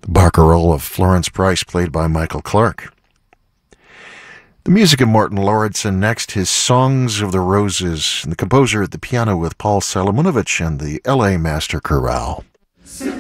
Barcarolle of Florence Price, played by Michael Clark. The music of Martin Lauritsen next, his Songs of the Roses, and the composer at the piano with Paul Salomonovich and the L.A. Master Chorale.